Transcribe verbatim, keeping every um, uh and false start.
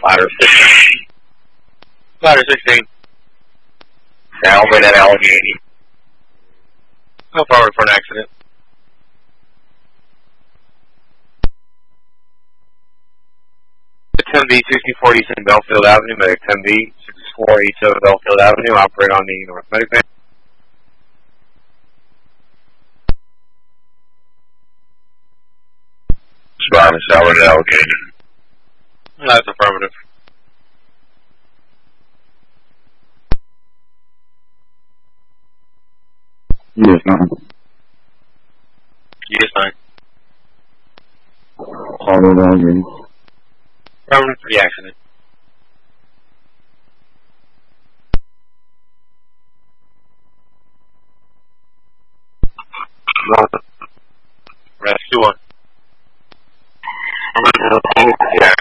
Ladder sixteen. Ladder sixteen. Salvin at Allegheny. Go forward for an accident. ten B sixty-four East in Belfield Avenue, medic ten B sixty-four East of Belfield Avenue, operate on the North Medic van. Spine Salvin at Allegheny. That's affirmative. Yes, nine. Yes, nine. Auto Allegheny. Affirmative for the accident. Rescue one. Yeah.